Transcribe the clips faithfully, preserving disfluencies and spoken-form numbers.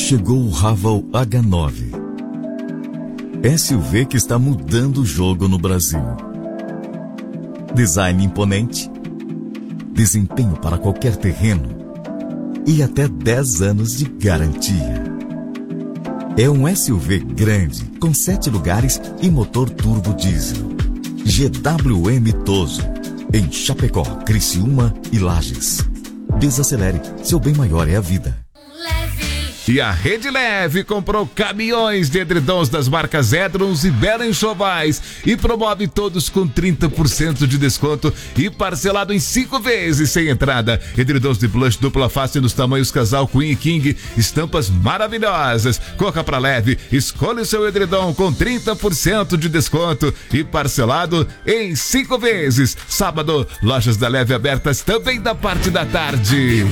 Chegou o Haval agá nove. S U V que está mudando o jogo no Brasil. Design imponente, desempenho para qualquer terreno e até dez anos de garantia. É um S U V grande, com sete lugares e motor turbo diesel. G W M Toso, em Chapecó, Criciúma e Lages. Desacelere, seu bem maior é a vida. E a Rede Leve comprou caminhões de edredons das marcas Edrons e Bela Enxovais e promove todos com trinta por cento de desconto e parcelado em cinco vezes sem entrada. Edredons de plush dupla face nos tamanhos casal Queen e King, estampas maravilhosas. Corra pra Leve, escolha o seu edredom com trinta por cento de desconto e parcelado em cinco vezes. Sábado, lojas da Leve abertas também da parte da tarde.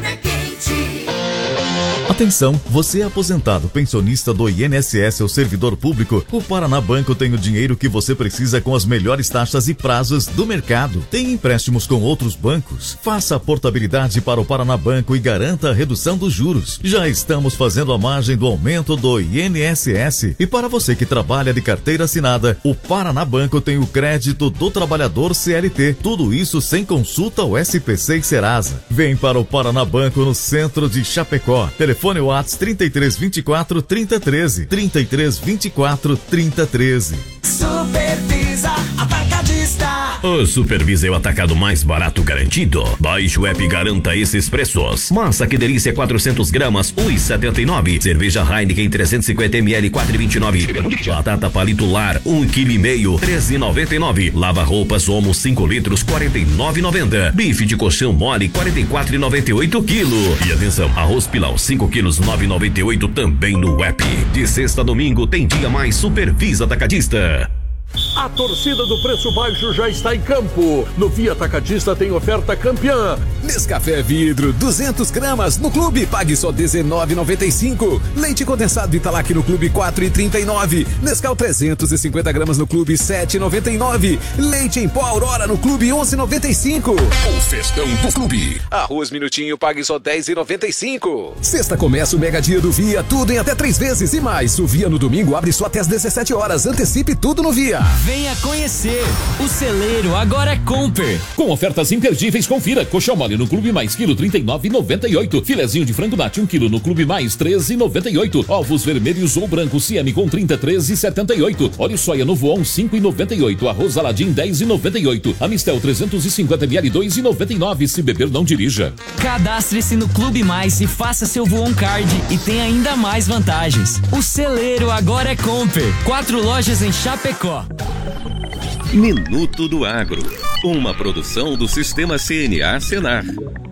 Atenção, você é aposentado, pensionista do I N S S ou servidor público? O Paraná Banco tem o dinheiro que você precisa com as melhores taxas e prazos do mercado. Tem empréstimos com outros bancos? Faça a portabilidade para o Paraná Banco e garanta a redução dos juros. Já estamos fazendo a margem do aumento do I N S S. E para você que trabalha de carteira assinada, o Paraná Banco tem o crédito do trabalhador C L T. Tudo isso sem consulta ao S P C e Serasa. Vem para o Paraná Banco no centro de Chapecó. Telefone WhatsApp trinta e três, vinte e quatro, trinta, treze. trinta e três, vinte e quatro, trinta, treze. Supervisa Atacadista. O Supervisa é o atacado mais barato garantido. Baixe o app e garanta esses preços. Massa que delícia quatrocentos gramas, um real e setenta e nove. Cerveja Heineken trezentos e cinquenta mililitros, quatro reais e vinte e nove. Batata palito lar, um vírgula cinco quilo, treze reais e noventa e nove. Lava roupas Omo cinco litros, quarenta e nove reais e noventa centavos. Bife de colchão mole, quarenta e quatro reais e noventa e oito quilo. E atenção, arroz pilão cinco quilos, nove reais e noventa e oito também no app. De sexta a domingo tem dia mais Supervisa Atacadista. A torcida do preço baixo já está em campo. No Via Atacadista tem oferta campeã. Nescafé vidro, duzentas gramas no clube, pague só dezenove reais e noventa e cinco. Leite condensado Italac no clube, quatro reais e trinta e nove. Nescau trezentas e cinquenta gramas no clube, sete reais e noventa e nove. Leite em pó Aurora no clube, onze reais e noventa e cinco. O festão do clube. Arroz Minutinho, pague só dez reais e noventa e cinco. Sexta começa o mega dia do Via, tudo em até três vezes e mais. O Via no domingo abre só até às dezessete horas. Antecipe tudo no Via. Venha conhecer. O celeiro agora é Comper. Com ofertas imperdíveis, confira. Coxão mole no Clube Mais, quilo trinta e nove reais e noventa e oito. Filezinho de frango nati, um quilo no Clube Mais, treze reais e noventa e oito. Ovos vermelhos ou brancos C M com trinta, treze reais e setenta e oito. Óleo soia no Voon, cinco reais e noventa e oito. Arroz Aladim, dez reais e noventa e oito. Amistel trezentos e cinquenta mililitros, dois reais e noventa e nove. Se beber, não dirija. Cadastre-se no Clube Mais e faça seu Voon Card e tem ainda mais vantagens. O celeiro agora é Comper. Quatro lojas em Chapecó. Minuto do Agro, uma produção do Sistema C N A Senar.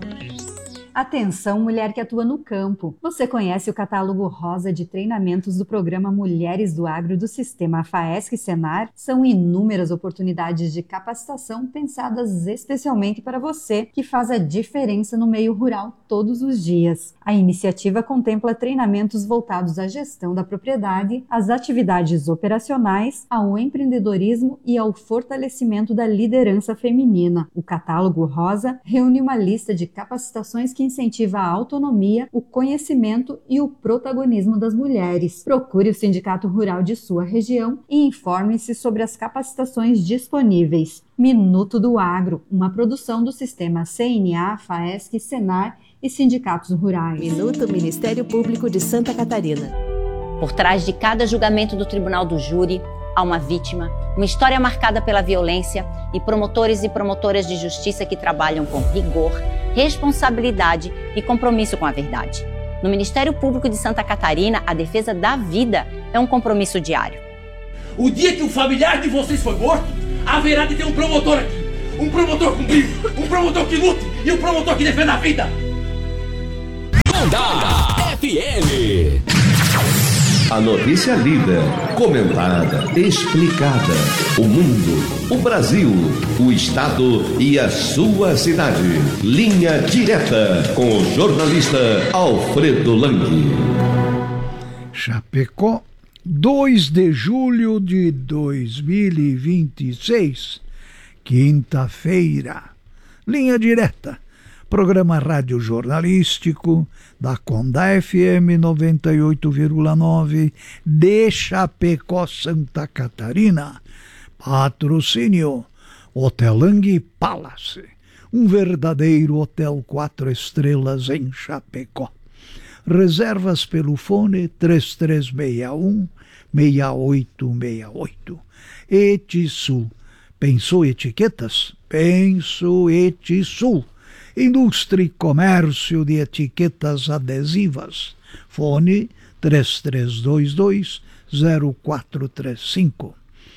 Atenção, mulher que atua no campo. Você conhece o catálogo rosa de treinamentos do programa Mulheres do Agro do Sistema FAESC Senar? São inúmeras oportunidades de capacitação pensadas especialmente para você, que faz a diferença no meio rural todos os dias. A iniciativa contempla treinamentos voltados à gestão da propriedade, às atividades operacionais, ao empreendedorismo e ao fortalecimento da liderança feminina. O catálogo rosa reúne uma lista de capacitações que incentiva a autonomia, o conhecimento e o protagonismo das mulheres. Procure o Sindicato Rural de sua região e informe-se sobre as capacitações disponíveis. Minuto do Agro, uma produção do Sistema C N A, FAESC, Senar e Sindicatos Rurais. Minuto Ministério Público de Santa Catarina. Por trás de cada julgamento do Tribunal do Júri, há uma vítima, uma história marcada pela violência e promotores e promotoras de justiça que trabalham com rigor, responsabilidade e compromisso com a verdade. No Ministério Público de Santa Catarina, a defesa da vida é um compromisso diário. O dia que um familiar de vocês foi morto, haverá de ter um promotor aqui. Um promotor com brilho, um promotor que lute e um promotor que defenda a vida. Onda F M. A notícia lida, comentada, explicada. O mundo, o Brasil, o estado e a sua cidade. Linha direta com o jornalista Alfredo Lang. Chapecó, dois de julho de dois mil e vinte e seis, quinta-feira. Linha direta. programa radiojornalístico da Conda F M noventa e oito vírgula nove de Chapecó, Santa Catarina. Patrocínio Hotel Lang Palace, um verdadeiro hotel quatro estrelas em Chapecó. Reservas pelo fone três três seis um, seis oito seis oito. Etisul. Pensou etiquetas? Penso Etisul. Indústria e comércio de etiquetas adesivas. Fone três três dois dois, zero quatro três cinco.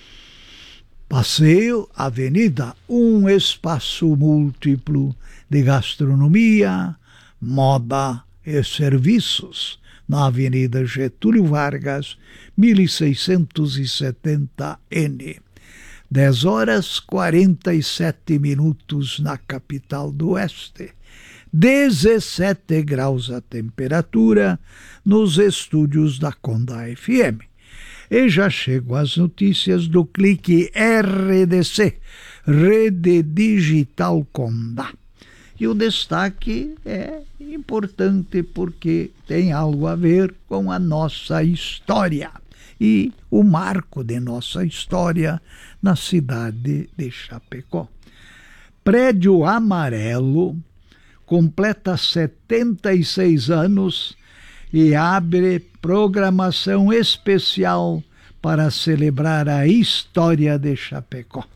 Passeio Avenida, um espaço múltiplo de gastronomia, moda e serviços, na Avenida Getúlio Vargas, mil seiscentos e setenta N. dez horas quarenta e sete minutos na capital do Oeste. dezessete graus a temperatura nos estúdios da Conda F M. E já chego às notícias do Clique R D C, Rede Digital Conda. E o destaque é importante porque tem algo a ver com a nossa história e o marco de nossa história na cidade de Chapecó. Prédio Amarelo completa setenta e seis anos e abre programação especial para celebrar a história de Chapecó.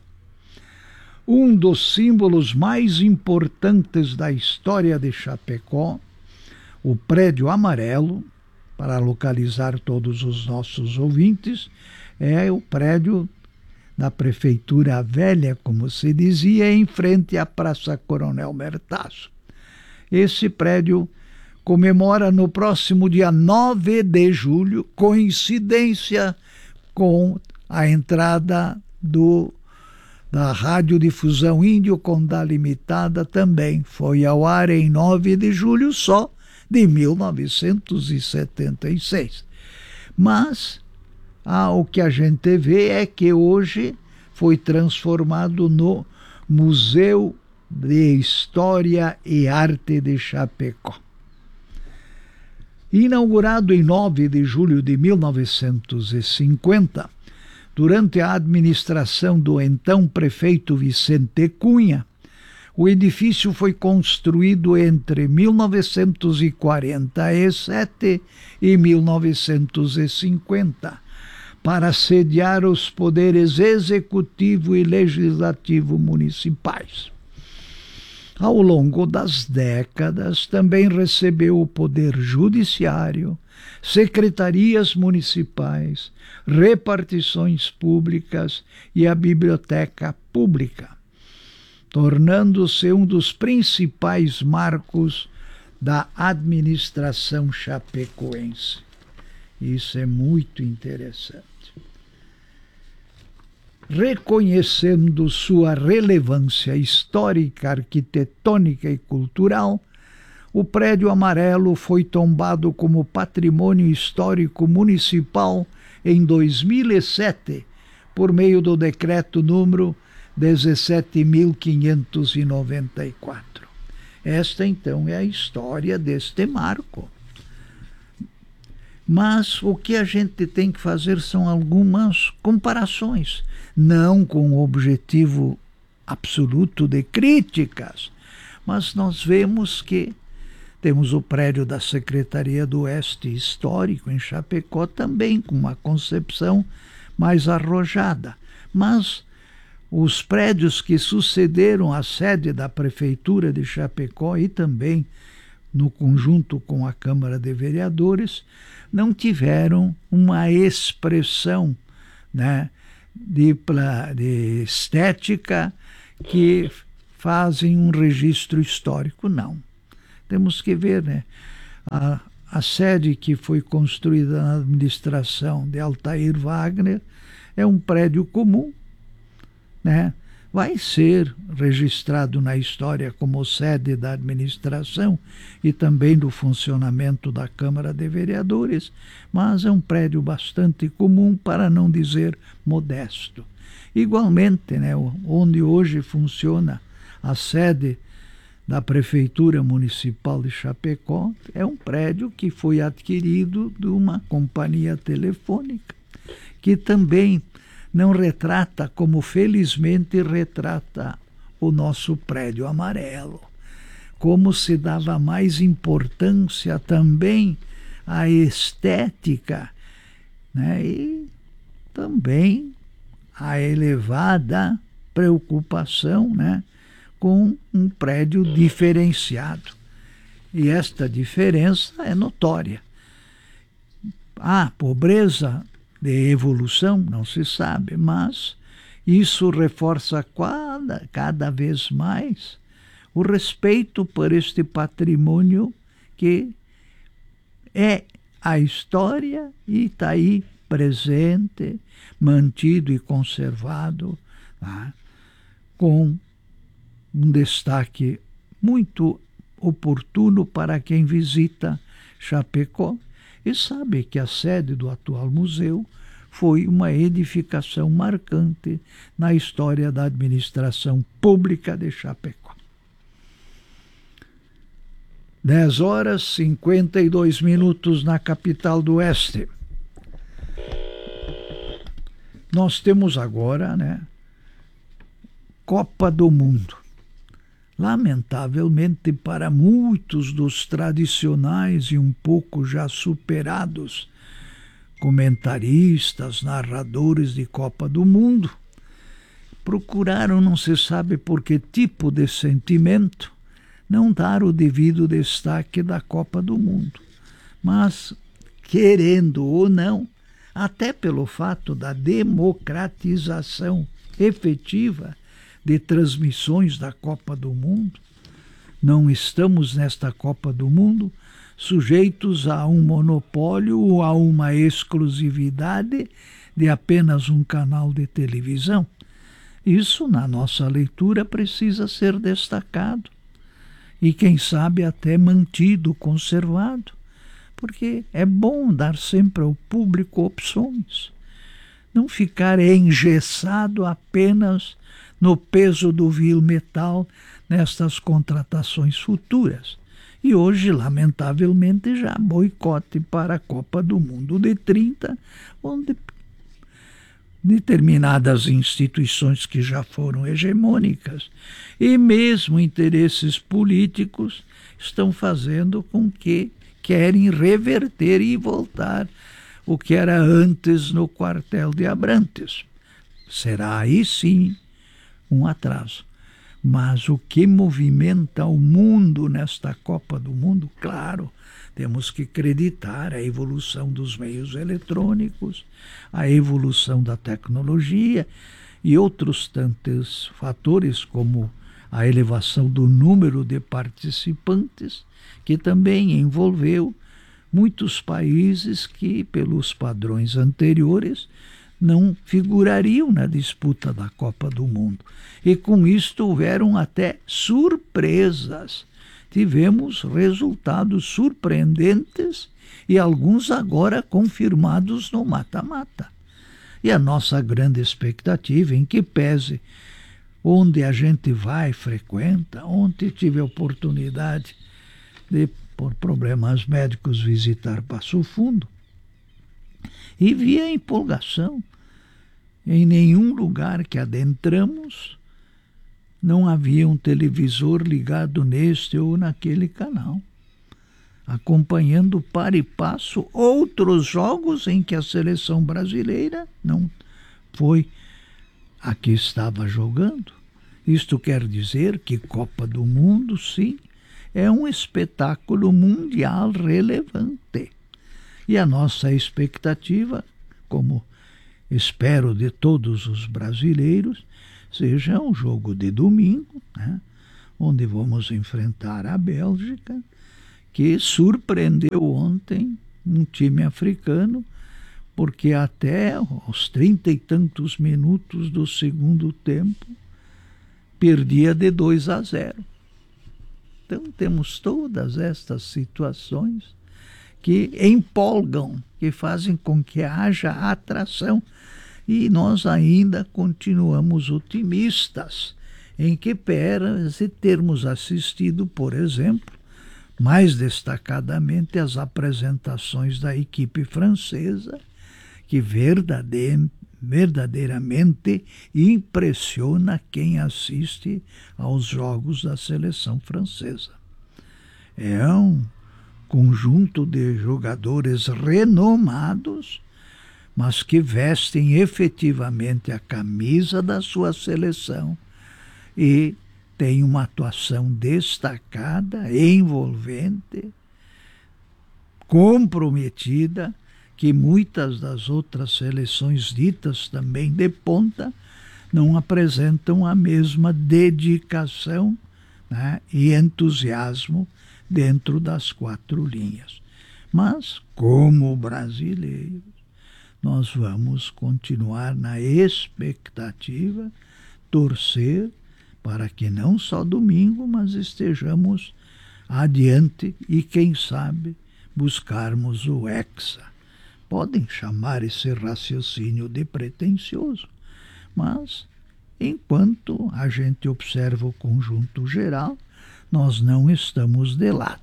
Um dos símbolos mais importantes da história de Chapecó, o Prédio Amarelo, para localizar todos os nossos ouvintes, é o prédio da Prefeitura Velha, como se dizia, em frente à Praça Coronel Mertazo. Esse prédio comemora no próximo dia nove de julho, coincidência com a entrada do, da Radiodifusão Índio Condá Limitada, também foi ao ar em nove de julho só de mil novecentos e setenta e seis. Mas ah, o que a gente vê é que hoje foi transformado no Museu de História e Arte de Chapecó. Inaugurado em nove de julho de mil novecentos e cinquenta, durante a administração do então prefeito Vicente Cunha, o edifício foi construído entre mil novecentos e quarenta e sete e mil novecentos e cinquenta, para sediar os poderes executivo e legislativo municipais. Ao longo das décadas, também recebeu o poder judiciário, secretarias municipais, repartições públicas e a biblioteca pública, tornando-se um dos principais marcos da administração chapecoense. Isso é muito interessante. Reconhecendo sua relevância histórica, arquitetônica e cultural, o Prédio Amarelo foi tombado como Patrimônio Histórico Municipal em dois mil e sete, por meio do decreto número dezessete mil quinhentos e noventa e quatro. Esta, então, é a história deste marco. Mas o que a gente tem que fazer são algumas comparações, não com o objetivo absoluto de críticas, mas nós vemos que temos o prédio da Secretaria do Oeste Histórico em Chapecó também com uma concepção mais arrojada, mas os prédios que sucederam a sede da Prefeitura de Chapecó e também no conjunto com a Câmara de Vereadores não tiveram uma expressão, né, de, de estética que fazem um registro histórico, não. Temos que ver, né, a, a sede que foi construída na administração de Altair Wagner é um prédio comum, né? Vai ser registrado na história como sede da administração e também do funcionamento da Câmara de Vereadores, mas é um prédio bastante comum, para não dizer modesto. Igualmente, né, onde hoje funciona a sede da Prefeitura Municipal de Chapecó. É um prédio que foi adquirido de uma companhia telefônica, que também não retrata como felizmente retrata o nosso prédio amarelo. Como se dava mais importância também à estética, né? E também a elevada preocupação, né, com um prédio diferenciado. E esta diferença é notória. A pobreza de evolução não se sabe, mas isso reforça cada, cada vez mais o respeito por este patrimônio que é a história e está aí presente, mantido e conservado, tá? Com um destaque muito oportuno para quem visita Chapecó e sabe que a sede do atual museu foi uma edificação marcante na história da administração pública de Chapecó. dez horas e cinquenta e dois minutos na capital do Oeste. Nós temos agora, né, Copa do Mundo. Lamentavelmente, para muitos dos tradicionais e um pouco já superados comentaristas, narradores de Copa do Mundo, procuraram, não se sabe por que tipo de sentimento, não dar o devido destaque da Copa do Mundo. Mas, querendo ou não, até pelo fato da democratização efetiva de transmissões da Copa do Mundo, não estamos nesta Copa do Mundo sujeitos a um monopólio ou a uma exclusividade de apenas um canal de televisão. Isso, na nossa leitura, precisa ser destacado e, quem sabe, até mantido, conservado, porque é bom dar sempre ao público opções, não ficar engessado apenas no peso do vil metal nestas contratações futuras. E hoje, lamentavelmente, já há boicote para a Copa do Mundo de trinta, onde determinadas instituições que já foram hegemônicas e mesmo interesses políticos estão fazendo com que querem reverter e voltar o que era antes no quartel de Abrantes. Será aí sim um atraso. Mas o que movimenta o mundo nesta Copa do Mundo, claro, temos que acreditar a evolução dos meios eletrônicos, a evolução da tecnologia e outros tantos fatores, como a elevação do número de participantes, que também envolveu muitos países que, pelos padrões anteriores, não figurariam na disputa da Copa do Mundo. E com isto houveram até surpresas. Tivemos resultados surpreendentes e alguns agora confirmados no mata-mata. E a nossa grande expectativa, em que pese onde a gente vai, frequenta, ontem tive a oportunidade de, por problemas médicos, visitar Passo Fundo, e vi a empolgação. Em nenhum lugar que adentramos não havia um televisor ligado neste ou naquele canal, acompanhando para e passo outros jogos em que a seleção brasileira não foi a que estava jogando. Isto quer dizer que Copa do Mundo, sim, é um espetáculo mundial relevante. E a nossa expectativa, como espero de todos os brasileiros, seja um jogo de domingo, né, onde vamos enfrentar a Bélgica, que surpreendeu ontem um time africano, porque até aos trinta e tantos minutos do segundo tempo perdia de dois a zero. Então temos todas estas situações que empolgam, que fazem com que haja atração, e nós ainda continuamos otimistas em que pese termos assistido, por exemplo, mais destacadamente as apresentações da equipe francesa, que verdade, verdadeiramente impressiona quem assiste aos jogos da seleção francesa. É um conjunto de jogadores renomados, mas que vestem efetivamente a camisa da sua seleção e têm uma atuação destacada, envolvente, comprometida, que muitas das outras seleções ditas também de ponta não apresentam a mesma dedicação, né, e entusiasmo dentro das quatro linhas. Mas, como brasileiros, nós vamos continuar na expectativa, torcer para que não só domingo, mas estejamos adiante e, quem sabe, buscarmos o Hexa. Podem chamar esse raciocínio de pretensioso, mas, enquanto a gente observa o conjunto geral, nós não estamos de lado.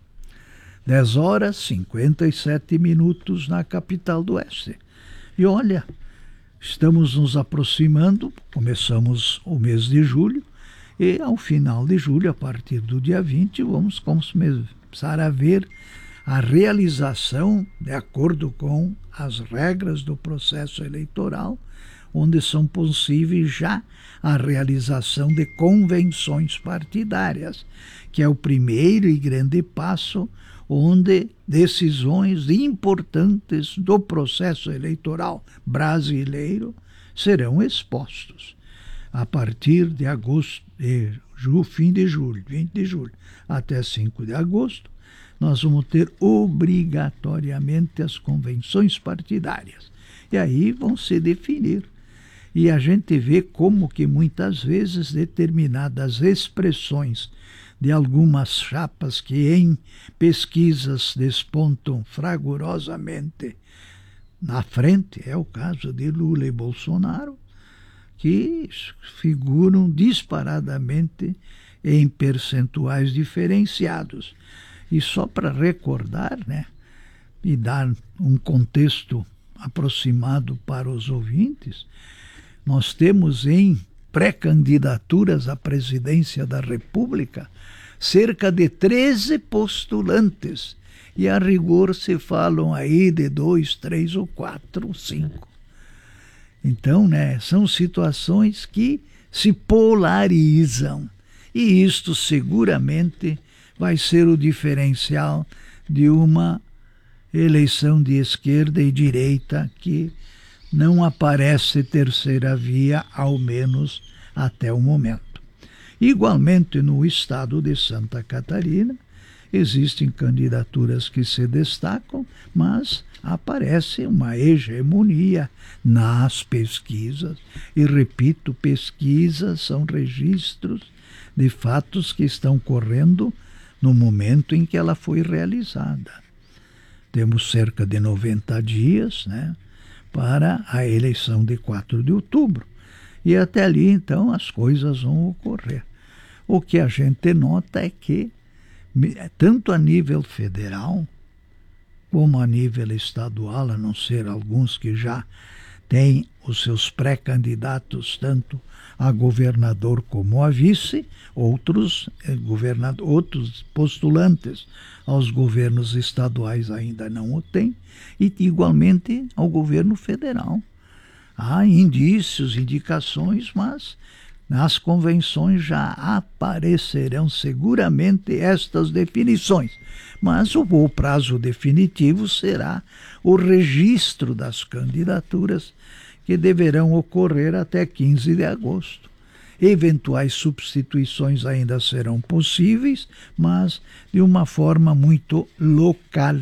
dez horas e cinquenta e sete minutos na capital do Oeste. E olha, estamos nos aproximando, começamos o mês de julho, e ao final de julho, a partir do dia vinte, vamos começar a ver a realização, de acordo com as regras do processo eleitoral, onde são possíveis já a realização de convenções partidárias, que é o primeiro e grande passo onde decisões importantes do processo eleitoral brasileiro serão expostos. A partir de agosto, de julho, fim de julho, vinte de julho, até cinco de agosto, nós vamos ter obrigatoriamente as convenções partidárias. E aí vão se definir. E a gente vê como que muitas vezes determinadas expressões de algumas chapas que em pesquisas despontam fragorosamente na frente, é o caso de Lula e Bolsonaro, que figuram disparadamente em percentuais diferenciados. E só para recordar, né, e dar um contexto aproximado para os ouvintes, nós temos em pré-candidaturas à presidência da República cerca de treze postulantes, e a rigor se falam aí de dois, três ou quatro, cinco. Então, né, são situações que se polarizam, e isto seguramente vai ser o diferencial de uma eleição de esquerda e direita que não aparece terceira via, ao menos até o momento. Igualmente, no estado de Santa Catarina, existem candidaturas que se destacam, mas aparece uma hegemonia nas pesquisas. E, repito, pesquisas são registros de fatos que estão correndo no momento em que ela foi realizada. Temos cerca de noventa dias, né, para a eleição de quatro de outubro. E até ali, então, as coisas vão ocorrer. O que a gente nota é que, tanto a nível federal, como a nível estadual, a não ser alguns que já têm os seus pré-candidatos, tanto a governador como a vice, outros, eh, governador, outros postulantes aos governos estaduais ainda não o têm, e igualmente ao governo federal. Há indícios, indicações, mas nas convenções já aparecerão seguramente estas definições. Mas o, o prazo definitivo será o registro das candidaturas, que deverão ocorrer até quinze de agosto. Eventuais substituições ainda serão possíveis, mas de uma forma muito local.